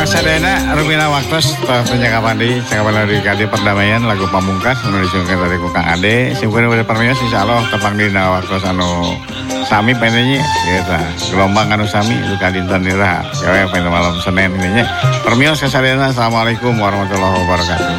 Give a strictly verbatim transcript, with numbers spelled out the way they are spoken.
sadayana Rumina waktos tentunya kapan di kapan di kadi perdamaian lagu pamungkas anu disungkeun tadi ku Kang Ade simpen pada permios insyaallah tepang dina waktos anu sami penenya eta gelombang anu sami itu kadinten ira gawe pen malam Senin ini nya permios kasadayana. Assalamualaikum warahmatullahi wabarakatuh.